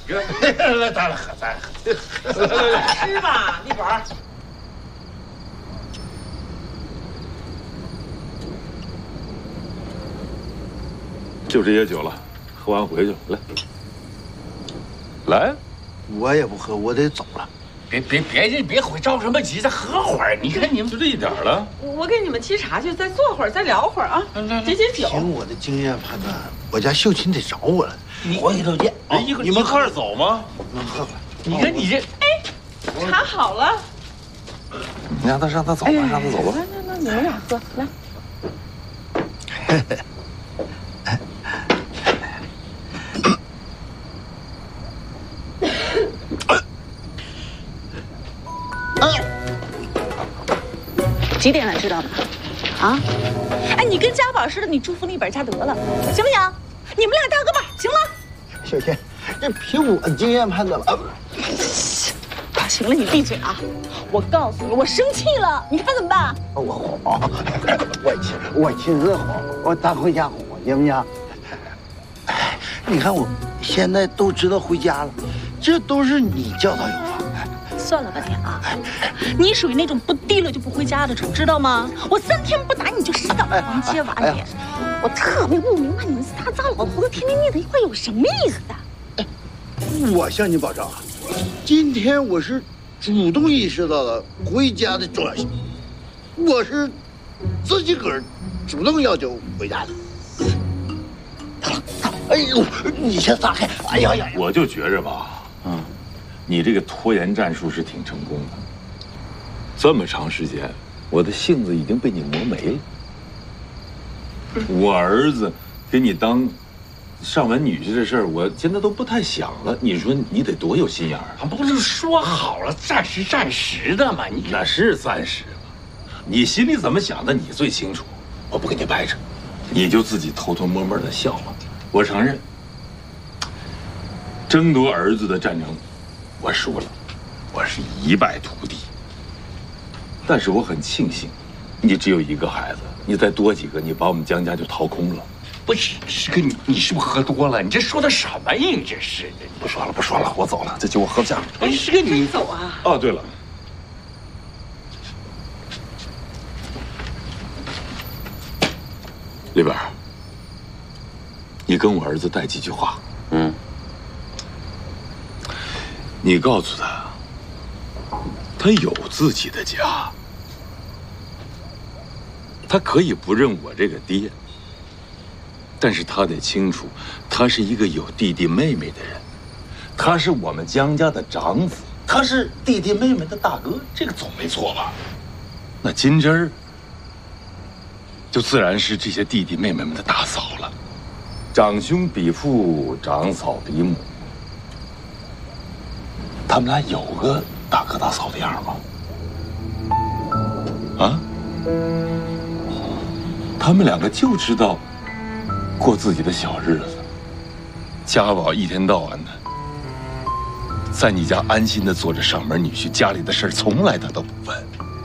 来，咱俩喝， 吃吧，立宝。 就这些酒了，喝完回去。来， 我也不喝，我得走了。 别回，着什么急？再喝会儿。你看你们就这一点了。 我给你们沏茶去，再坐会儿，再聊会儿啊。解解酒。 凭我的经验判断，我家秀琴得找我了。 回头见。 你们一块儿走吗？ 能喝会。 你看你这， 茶好了。 你让他走吧，让他走吧。 那你们俩喝来。 几点了，知道吗？啊！哎，你跟家宝似的，你祝福立本家得了，行不行？你们俩大哥吧，行吗？ 小倩，这凭我经验判断吧。 行了，你闭嘴啊！我告诉你，我生气了，你看怎么办？ 我火，我亲自火，我带回家火，行不行？哎，你看我现在都知道回家了，这都是你教导有方。 算了吧你啊，你属于那种不提了就不回家的种，知道吗？我3天不打你就上房揭瓦脸，我特别不明白你们仨老头子天天腻在一块有什么意思的。 我向你保证啊，今天我是主动意识到了回家的重要性，我是自己个儿主动要求回家的。哎呦，你先撒开！哎呀呀！ 我就觉着吧，你这个拖延战术是挺成功的。这么长时间，我的性子已经被你磨没了。我儿子给你当上门女婿这事儿，我现在都不太想了。你说你得多有心眼儿啊！ 不是说好了暂时的吗？你那是暂时吗？你心里怎么想的你最清楚，我不跟你掰扯，你就自己偷偷摸摸的笑吧。我承认，争夺儿子的战争，我输了，我是一败涂地。但是我很庆幸，你只有一个孩子，你再多几个，你把我们江家就掏空了。 不是师哥，你是不是喝多了？你这说的什么呀？你这是不说了，我走了，这酒我喝不下了。 哎，师哥你走啊！ 哦，对了，里边，你跟我儿子带几句话。你告诉他，他有自己的家，他可以不认我这个爹，但是他得清楚，他是一个有弟弟妹妹的人，他是我们江家的长子，他是弟弟妹妹的大哥，这个总没错吧？那金枝儿就自然是这些弟弟妹妹们的大嫂了，长兄比父，长嫂比母。他们俩有个大哥大嫂的样吗？啊？他们两个就知道过自己的小日子。家宝一天到晚的在你家安心的做着上门女婿，家里的事儿从来他都不问。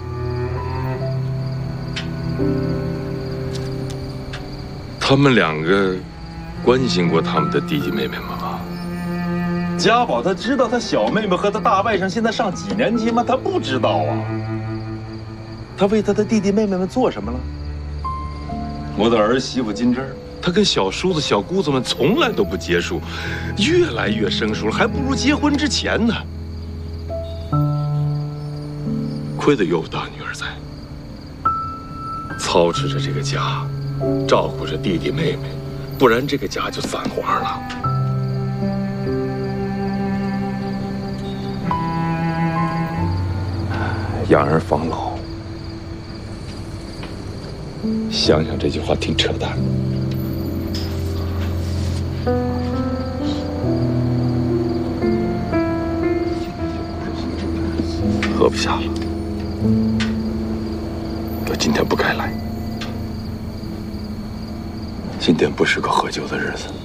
他们两个关心过他们的弟弟妹妹吗？家宝他知道他小妹妹和他大外甥现在上几年级吗？他不知道啊。他为他的弟弟妹妹们做什么了？我的儿媳妇金枝儿，她跟小叔子、小姑子们从来都不结束，越来越生疏了，还不如结婚之前呢。亏得有大女儿在，操持着这个家，照顾着弟弟妹妹，不然这个家就散花了。养儿防老，想想这句话挺扯淡。喝不下了，我今天不该来。今天不是个喝酒的日子。